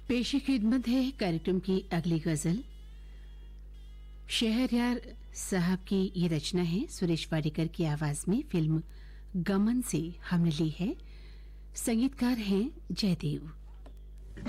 पेशी खिदमत है कार्यक्रम की अगली गजल। शहरयार साहब की ये रचना है, सुरेश वाडेकर की आवाज में। फिल्म गमन से हमने ली है। संगीतकार हैं जयदेव।